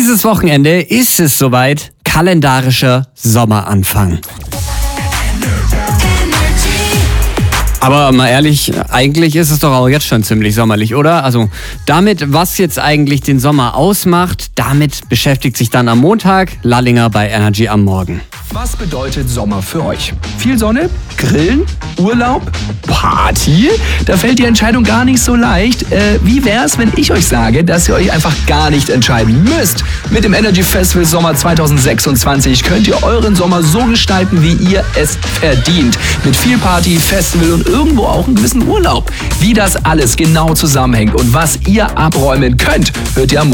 Dieses Wochenende ist es soweit, kalendarischer Sommeranfang. Aber mal ehrlich, eigentlich ist es doch auch jetzt schon ziemlich sommerlich, oder? Also damit, was jetzt eigentlich den Sommer ausmacht, damit beschäftigt sich dann am Montag Lallinger bei Energy am Morgen. Was bedeutet Sommer für euch? Viel Sonne? Grillen? Urlaub? Party? Da fällt die Entscheidung gar nicht so leicht. Wie wär's, wenn ich euch sage, dass ihr euch einfach gar nicht entscheiden müsst? Mit dem Energy Festival Sommer 2026 könnt ihr euren Sommer so gestalten, wie ihr es verdient. Mit viel Party, Festival und irgendwo auch einen gewissen Urlaub. Wie das alles genau zusammenhängt und was ihr abräumen könnt, hört ihr am